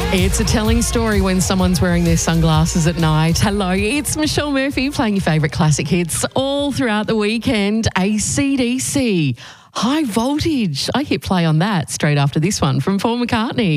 It's a telling story when someone's wearing their sunglasses at night. Hello, it's Michelle Murphy playing your favourite classic hits all throughout the weekend. AC/DC, High Voltage. I hit play on that straight after this one from Paul McCartney.